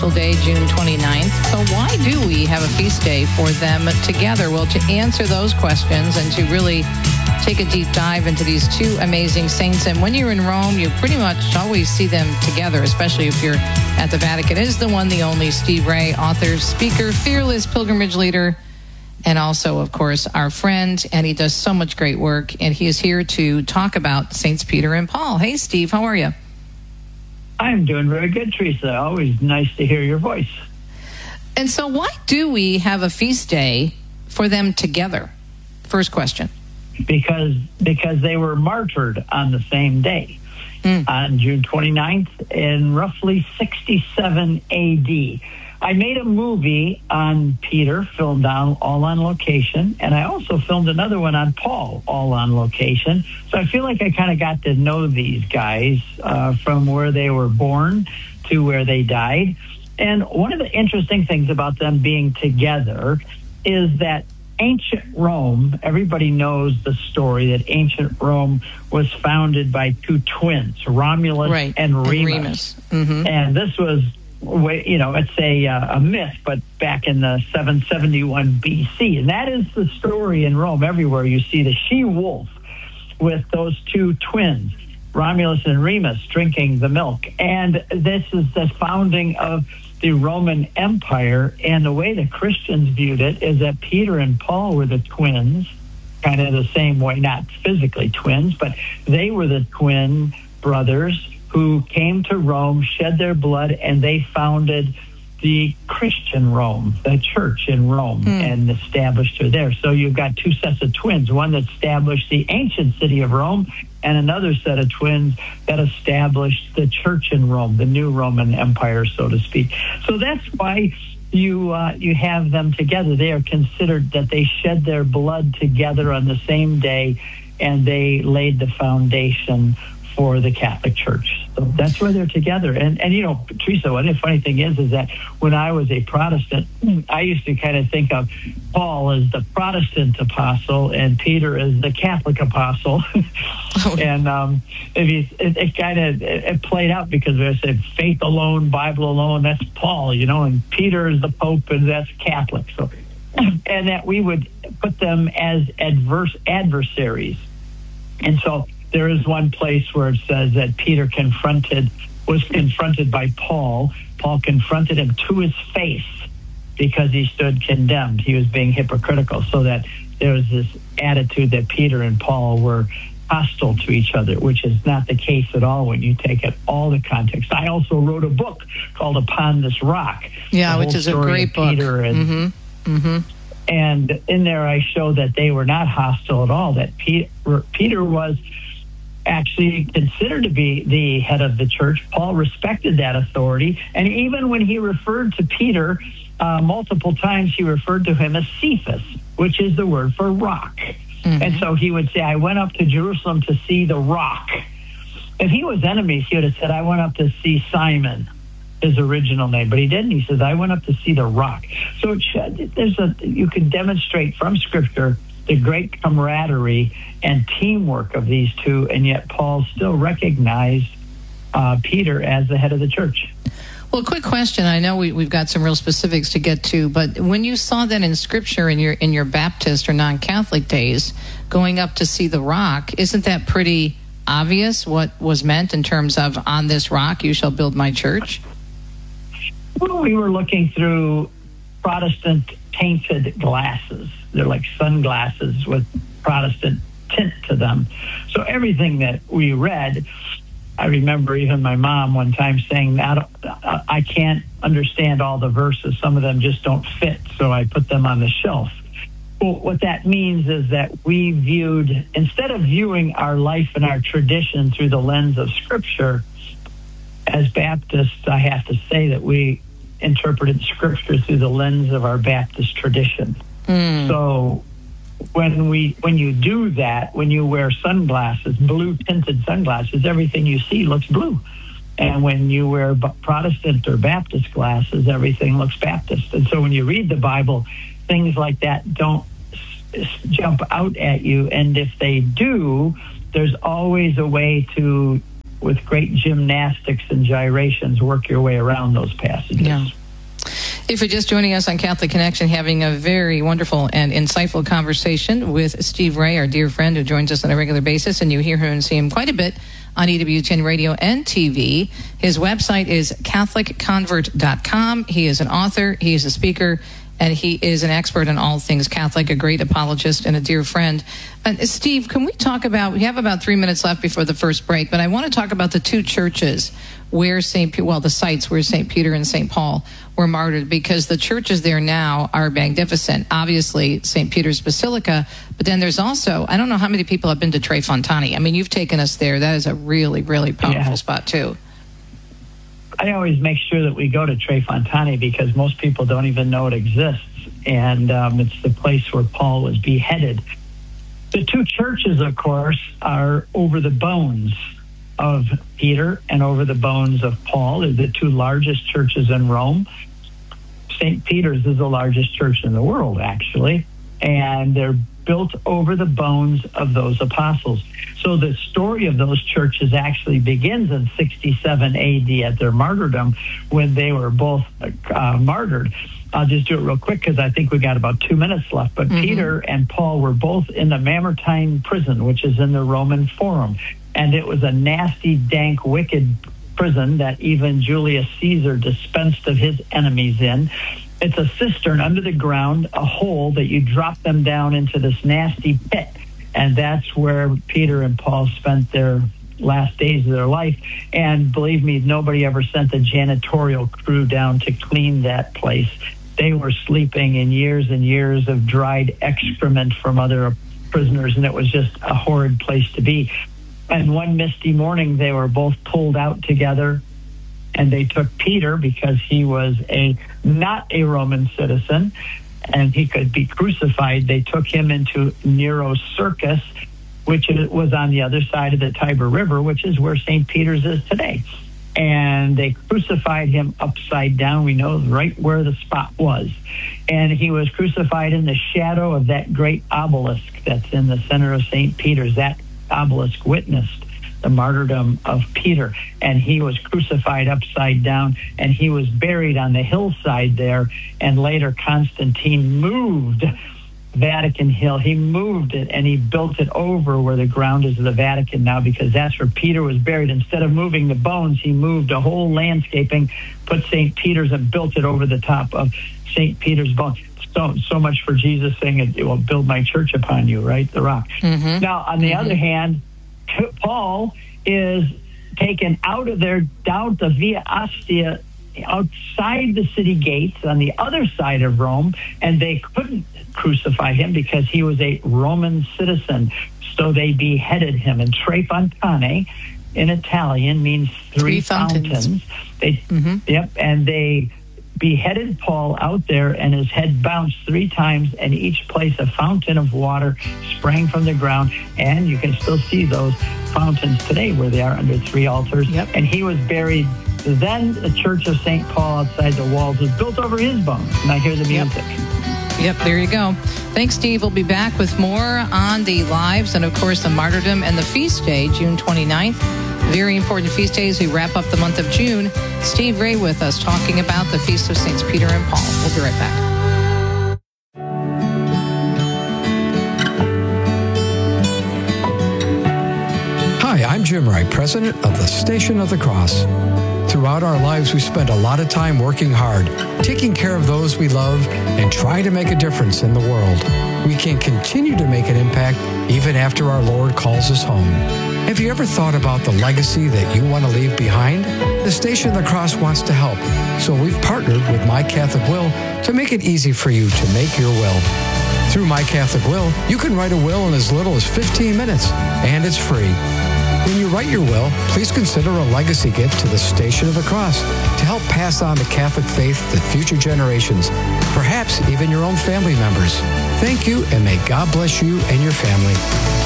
special day, June 29th. So why do we have a feast day for them together? Well, to answer those questions and to really take a deep dive into these two amazing saints. And when you're in Rome, you pretty much always see them together, especially if you're at the Vatican. It is the one, the only Steve Ray, author, speaker, fearless pilgrimage leader, and also, of course, our friend. And he does so much great work. And he is here to talk about Saints Peter and Paul. Hey, Steve, how are you? I'm doing very good, Teresa. Always nice to hear your voice. And so why do we have a feast day for them together? First question. Because they were martyred on the same day, on June 29th in roughly 67 AD. I made a movie on Peter, filmed all on location, and I also filmed another one on Paul, all on location. So I feel like I kind of got to know these guys from where they were born to where they died. And one of the interesting things about them being together is that ancient Rome, everybody knows the story that ancient Rome was founded by two twins, Romulus and Remus. Mm-hmm. And this was, it's a myth, but back in the 771 BC. And that is the story in Rome. Everywhere you see the she-wolf with those two twins, Romulus and Remus, drinking the milk. And this is the founding of the Roman Empire, and the way the Christians viewed it is that Peter and Paul were the twins, kind of the same way, not physically twins, but they were the twin brothers who came to Rome, shed their blood, and they founded the Christian Rome, the church in Rome, and established her there. So you've got two sets of twins, one that established the ancient city of Rome, and another set of twins that established the church in Rome, the new Roman Empire, so to speak. So that's why you have them together. They are considered that they shed their blood together on the same day, and they laid the foundation for the Catholic Church. So that's why they're together. And Teresa, one of the funny thing is that when I was a Protestant, I used to kind of think of Paul as the Protestant apostle and Peter as the Catholic apostle. And it played out because I said faith alone, Bible alone, that's Paul, and Peter is the Pope, and that's Catholic. So, and that we would put them as adversaries. And so there is one place where it says that Peter was confronted by Paul. Paul confronted him to his face because he stood condemned. He was being hypocritical, so that there was this attitude that Peter and Paul were hostile to each other, which is not the case at all when you take it all the context. I also wrote a book called Upon This Rock. Yeah, which is a great book. Peter and, and in there I show that they were not hostile at all, that Peter was actually considered to be the head of the church. Paul respected that authority. And even when he referred to Peter, multiple times he referred to him as Cephas, which is the word for rock. And so he would say, I went up to Jerusalem to see the rock. If he was enemies, he would have said, I went up to see Simon, his original name. But he didn't. He says, I went up to see the rock. So you can demonstrate from Scripture the great camaraderie and teamwork of these two, and yet Paul still recognized Peter as the head of the church. Well, quick question. I know we've got some real specifics to get to, but when you saw that in Scripture in your Baptist or non-Catholic days, going up to see the rock, isn't that pretty obvious what was meant in terms of on this rock you shall build my church? Well, we were looking through Protestant tainted glasses. They're like sunglasses with Protestant tint to them. So everything that we read, I remember even my mom one time saying, I can't understand all the verses. Some of them just don't fit, so I put them on the shelf. Well, what that means is that we viewed, instead of viewing our life and our tradition through the lens of Scripture, as Baptists, I have to say that we interpreted Scripture through the lens of our Baptist tradition. So when you do that, when you wear sunglasses, blue tinted sunglasses, everything you see looks blue. And when you wear Protestant or Baptist glasses, everything looks Baptist. And so when you read the Bible, things like that don't jump out at you. And if they do, there's always a way to with great gymnastics and gyrations, work your way around those passages. Yeah. If you're just joining us on Catholic Connection, having a very wonderful and insightful conversation with Steve Ray, our dear friend who joins us on a regular basis, and you hear him and see him quite a bit on EWTN Radio and TV. His website is CatholicConvert.com. He is an author, he is a speaker, and he is an expert on all things Catholic, a great apologist and a dear friend. Steve, can we talk about, we have about 3 minutes left before the first break, but I want to talk about the two churches where the sites where St. Peter and St. Paul were martyred, because the churches there now are magnificent. Obviously, St. Peter's Basilica, but then there's also, I don't know how many people have been to Tre Fontane. I mean, you've taken us there. That is a really, really powerful spot, too. I always make sure that we go to Tre Fontane because most people don't even know it exists. And it's the place where Paul was beheaded. The two churches, of course, are over the bones of Peter and over the bones of Paul. They're the two largest churches in Rome. St. Peter's is the largest church in the world, actually. And they're built over the bones of those apostles. So the story of those churches actually begins in 67 AD at their martyrdom, when they were both martyred. I'll just do it real quick because I think we got about 2 minutes left. But Peter and Paul were both in the Mamertine prison, which is in the Roman Forum. And it was a nasty, dank, wicked prison that even Julius Caesar dispensed of his enemies in. It's a cistern under the ground, a hole that you drop them down into this nasty pit. And that's where Peter and Paul spent their last days of their life. And believe me, nobody ever sent the janitorial crew down to clean that place. They were sleeping in years and years of dried excrement from other prisoners, and it was just a horrid place to be. And one misty morning, they were both pulled out together, and they took Peter, because he was not a Roman citizen, and he could be crucified. They took him into Nero's circus, which was on the other side of the Tiber River, which is where St. Peter's is today. And they crucified him upside down. We know right where the spot was. And he was crucified in the shadow of that great obelisk that's in the center of St. Peter's. That obelisk witnessed the martyrdom of Peter, and he was crucified upside down, and he was buried on the hillside there. And later Constantine moved Vatican Hill. He moved it, and he built it over where the ground is of the Vatican now, because that's where Peter was buried. Instead of moving the bones, he moved a whole landscaping, put St. Peter's, and built it over the top of St. Peter's bones. So much for Jesus saying, it will build my church upon you, right? The rock. Now, on the other hand, Paul is taken out of there, down the Via Ostia, outside the city gates on the other side of Rome, and they couldn't crucify him because he was a Roman citizen. So they beheaded him. And Tre Fontane in Italian means three fountains. And they beheaded Paul out there, and his head bounced 3 times, and each place a fountain of water sprang from the ground. And you can still see those fountains today where they are under 3 altars. And he was buried. Then the Church of St. Paul outside the walls was built over his bones. And I hear the music. Yep, there you go. Thanks, Steve. We'll be back with more on the lives and, of course, the martyrdom and the feast day, June 29th. Very important feast days. We wrap up the month of June. Steve Ray with us talking about the Feast of Saints Peter and Paul. We'll be right back. Hi, I'm Jim Wright, president of the Station of the Cross. Throughout our lives, we spend a lot of time working hard, taking care of those we love, and trying to make a difference in the world. We can continue to make an impact even after our Lord calls us home. Have you ever thought about the legacy that you want to leave behind? The Station of the Cross wants to help, so we've partnered with My Catholic Will to make it easy for you to make your will. Through My Catholic Will, you can write a will in as little as 15 minutes, and it's free. When you write your will, please consider a legacy gift to the Station of the Cross to help pass on the Catholic faith to future generations, perhaps even your own family members. Thank you, and may God bless you and your family.